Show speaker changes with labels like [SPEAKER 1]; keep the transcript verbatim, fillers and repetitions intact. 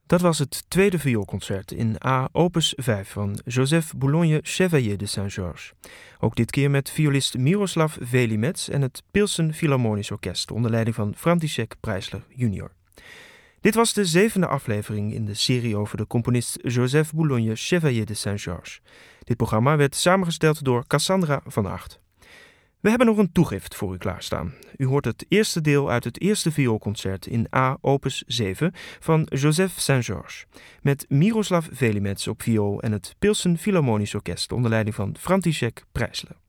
[SPEAKER 1] Dat was het tweede vioolconcert in A opus vijf van Joseph Boulogne Chevalier de Saint-Georges. Ook dit keer met violist Miroslav Velimets en het Pilsen Philharmonisch Orkest onder leiding van František Preisler junior Dit was de zevende aflevering in de serie over de componist Joseph Boulogne Chevalier de Saint-Georges. Dit programma werd samengesteld door Cassandra van Acht. We hebben nog een toegift voor u klaarstaan. U hoort het eerste deel uit het eerste vioolconcert in A opus zeven van Joseph Saint-Georges, met Miroslav Velimets op viool en het Pilsen Philharmonisch Orkest onder leiding van František Preisler.